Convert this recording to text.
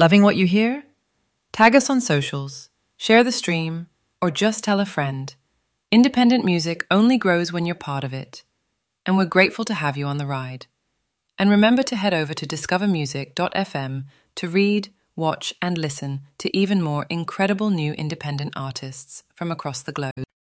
Loving what you hear? Tag us on socials, share the stream, or just tell a friend. Independent music only grows when you're part of it. And we're grateful to have you on the ride. And remember to head over to discovermusic.fm to read, watch, and listen to even more incredible new independent artists from across the globe.